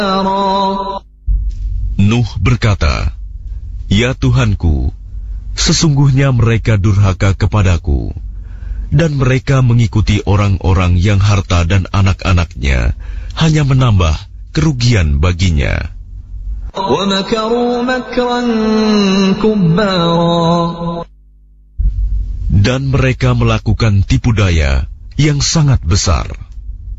Nuh berkata, "Ya Tuhanku, sesungguhnya mereka durhaka kepadaku, dan mereka mengikuti orang-orang yang harta dan anak-anaknya hanya menambah kerugian baginya. Dan mereka melakukan tipu daya yang sangat besar."